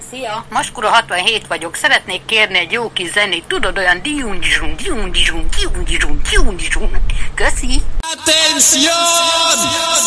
Szia, Maskura 67 vagyok. Szeretnék kérni egy jó kis zenét. Tudod, olyan diundizsum, diundizsum, diundizsum, diundizsum. Köszi! Atención!